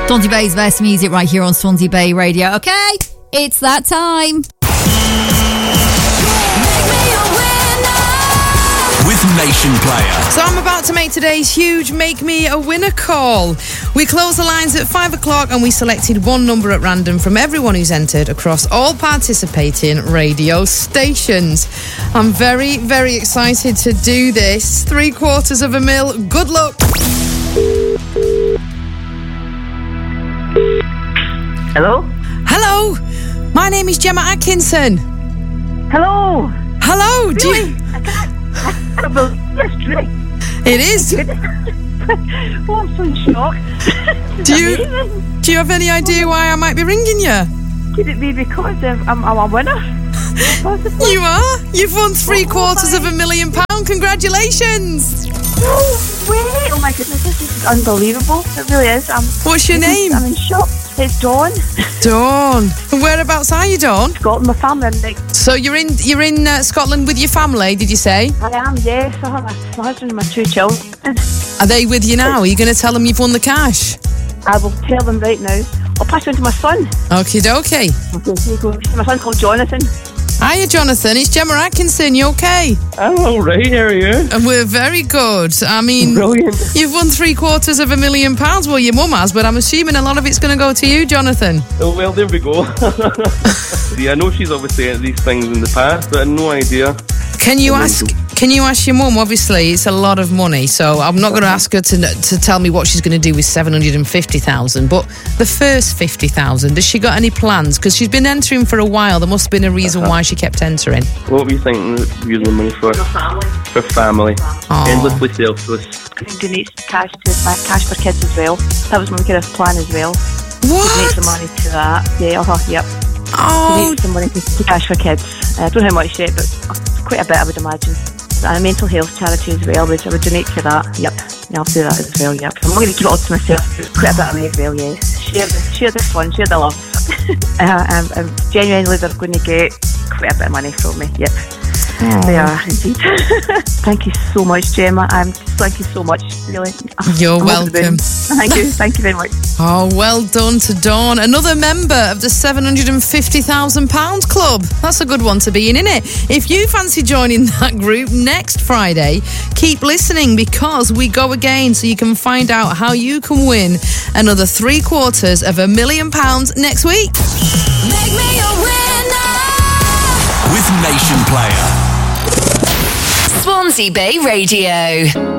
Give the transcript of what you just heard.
Swansea Bay's best music right here on Swansea Bay Radio. Okay, it's that time. With Nation Player. So I'm about to make today's huge Make Me a Winner call. We close the lines at 5 o'clock and we selected one number at random from everyone who's entered across all participating radio stations. I'm very, very excited to do this. $750,000. Good luck. Hello? Hello. My name is Gemma Atkinson. Hello? Hello. Really? I can't believe this, really. It is. Oh, I'm so in shock. Do you have any idea why I might be ringing you? Could it be because I'm a winner? Possibly. You are. You've won £750,000. Congratulations. No way. Oh my goodness, this is unbelievable. It really is. What's your name? I'm in shock. It's Dawn. Dawn. And whereabouts are you, Dawn? Scotland, my family. So you're in Scotland with your family, did you say? I am, yes. I have my husband and my 2 children. Are they with you now? Are you going to tell them you've won the cash? I will tell them right now. I'll pass you on to my son. Okie dokie. Okay, here you go. My son's called Jonathan. Hiya, Jonathan. It's Gemma Atkinson. You okay? I'm all right. How are you? And we're very good. I mean, brilliant. You've won £750,000. Well, your mum has, but I'm assuming a lot of it's going to go to you, Jonathan. Oh, well, there we go. Yeah, I know she's obviously at these things in the past, but I had no idea. Can you ask your mum? Obviously, it's a lot of money, so I'm not going to ask her to tell me what she's going to do with $750,000. But the first $50,000, has she got any plans? Because she's been entering for a while. There must have been a reason why she kept entering. What were you thinking of using the money for? For family. Endlessly selfless. Donate cash to my Cash for Kids as well. That was my kind of plan as well. What? Donate some money to that. Yeah, yep. Oh. Donate some money to Cash for Kids. I don't know how much yet, but quite a bit, I would imagine. And a mental health charity as well, which I would donate to that. Yep, I'll do that as well. Yep, I'm not going to keep it all to myself. Quite a bit of money as well. Yes, share the fun, share the love. I'm genuinely, they're going to get quite a bit of money from me. Yep. They are indeed. Thank you so much, Gemma. Thank you so much, really. You're welcome. Thank you very much. Oh, well done to Dawn. Another member of the £750,000 club. That's a good one to be in, isn't it? If you fancy joining that group next Friday, keep listening because we go again so you can find out how you can win another £750,000 next week. Make me a winner with Nation Player. Swansea Bay Radio.